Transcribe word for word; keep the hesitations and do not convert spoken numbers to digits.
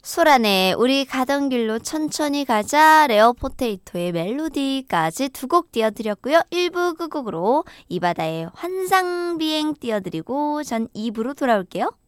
소란에 우리 가던 길로 천천히 가자 레어포테이토의 멜로디까지 두 곡 띄워드렸고요. 일 부 끝곡으로 이바다의 환상비행 띄워드리고 전 이 부로 돌아올게요.